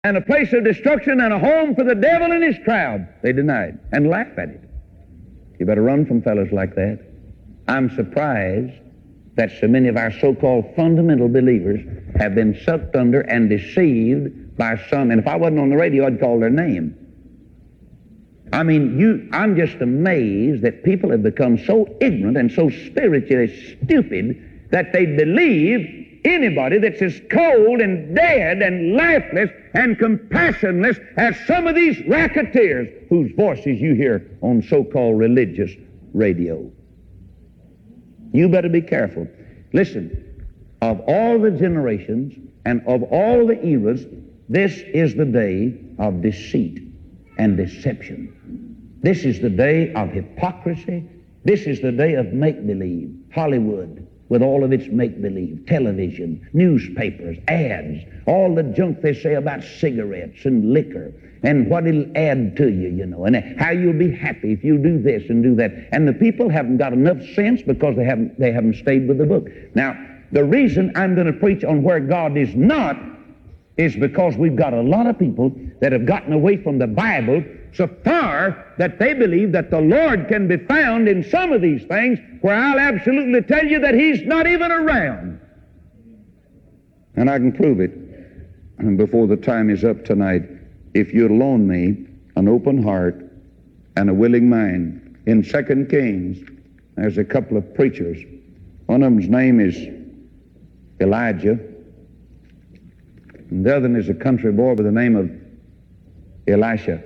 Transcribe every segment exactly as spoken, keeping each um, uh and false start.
and a place of destruction and a home for the devil and his crowd. They denied and laughed at it. You better run from fellows like that. I'm surprised that so many of our so-called fundamental believers have been sucked under and deceived by some, and if I wasn't on the radio, I'd call their name. I mean, you, I'm just amazed that people have become so ignorant and so spiritually stupid that they believe anybody that's as cold and dead and lifeless and compassionless as some of these racketeers whose voices you hear on so-called religious radio. You better be careful. Listen, of all the generations and of all the eras, this is the day of deceit and deception. This is the day of hypocrisy. This is the day of make-believe. Hollywood, with all of its make-believe, television, newspapers, ads, all the junk they say about cigarettes and liquor, and what it'll add to you, you know, and how you'll be happy if you do this and do that. And the people haven't got enough sense because they haven't, they haven't stayed with the book. Now, the reason I'm going to preach on where God is not is because we've got a lot of people that have gotten away from the Bible so far that they believe that the Lord can be found in some of these things where I'll absolutely tell you that He's not even around. And I can prove it. And before the time is up tonight, if you'll loan me an open heart and a willing mind. In Second Kings, there's a couple of preachers. One of them's name is Elijah, and the other is a country boy by the name of Elisha.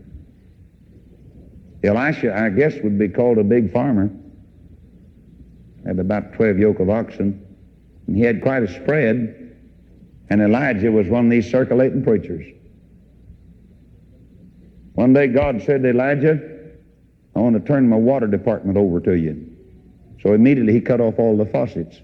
Elisha, I guess, would be called a big farmer. Had about twelve yoke of oxen, and he had quite a spread. And Elijah was one of these circulating preachers. One day God said to Elijah, I want to turn my water department over to you. So immediately he cut off all the faucets.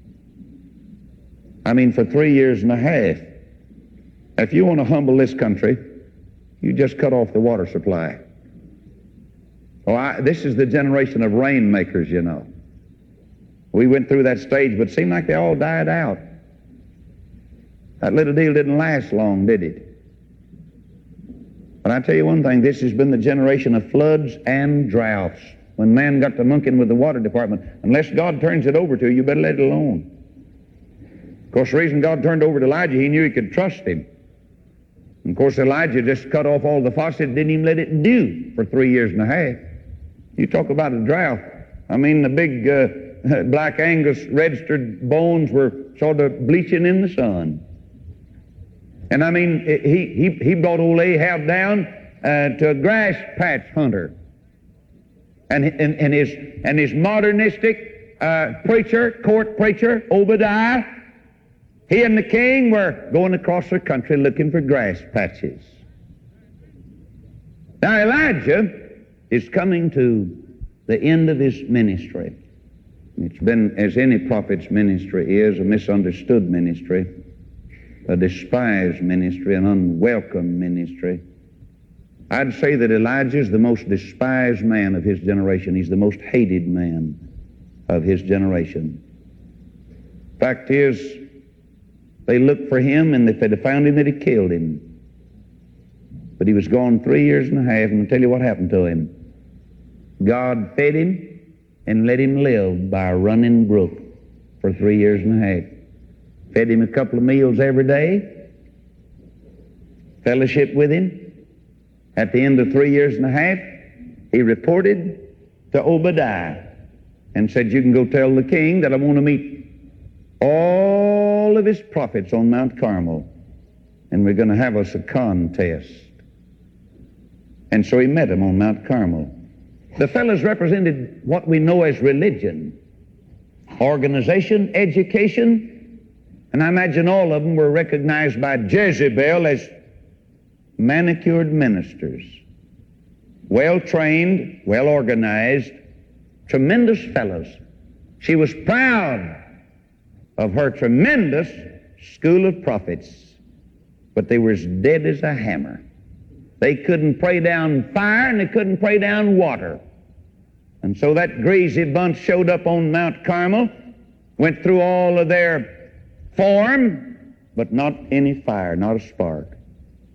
I mean, for three years and a half. If you want to humble this country, you just cut off the water supply. Oh, I, this is the generation of rainmakers, you know. We went through that stage, but it seemed like they all died out. That little deal didn't last long, did it? But I tell you one thing, this has been the generation of floods and droughts. When man got to monkeying with the water department, unless God turns it over to you, you better let it alone. Of course, the reason God turned over to Elijah, he knew he could trust him. And of course, Elijah just cut off all the faucets, didn't even let it dew for three years and a half. You talk about a drought. I mean, the big uh, Black Angus registered bones were sort of bleaching in the sun. And I mean, he, he, he brought old Ahab down uh, to a grass patch hunter. And, and, and, his, and his modernistic uh, preacher, court preacher, Obadiah, he and the king were going across the country looking for grass patches. Now Elijah is coming to the end of his ministry. It's been, as any prophet's ministry is, a misunderstood ministry, a despised ministry, an unwelcome ministry. I'd say that Elijah is the most despised man of his generation. He's the most hated man of his generation. Fact is, they looked for him, and if they'd have found him, they'd have killed him. But he was gone three years and a half, and I'll tell you what happened to him. God fed him and let him live by a running brook for three years and a half. Fed him a couple of meals every day, fellowship with him. At the end of three years and a half, he reported to Obadiah and said, you can go tell the king that I want to meet all of his prophets on Mount Carmel, and we're going to have us a contest. And so he met him on Mount Carmel. The fellows represented what we know as religion, organization, education, and I imagine all of them were recognized by Jezebel as manicured ministers. Well-trained, well-organized, tremendous fellows. She was proud of her tremendous school of prophets, but they were as dead as a hammer. They couldn't pray down fire and they couldn't pray down water. And so that greasy bunch showed up on Mount Carmel, went through all of their form, but not any fire, not a spark.